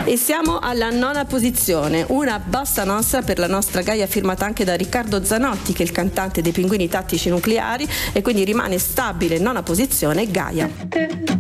E siamo alla 9ª posizione, una bossa nostra per la nostra Gaia, firmata anche da Riccardo Zanotti, che è il cantante dei Pinguini Tattici Nucleari, e quindi rimane stabile 9ª posizione Gaia.